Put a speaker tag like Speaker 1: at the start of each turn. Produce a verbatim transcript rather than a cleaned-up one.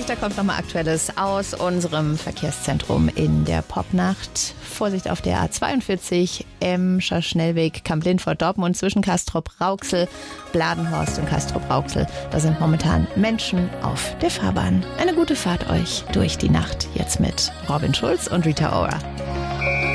Speaker 1: da kommt nochmal Aktuelles aus unserem Verkehrszentrum in der Popnacht. Vorsicht auf der A zweiundvierzig, Emscher Schnellweg, Kamp-Lindfort, Dortmund zwischen Castrop-Rauxel, Bladenhorst und Castrop-Rauxel. Da sind momentan Menschen auf der Fahrbahn. Eine gute Fahrt euch durch die Nacht jetzt mit Robin Schulz und Rita Ora.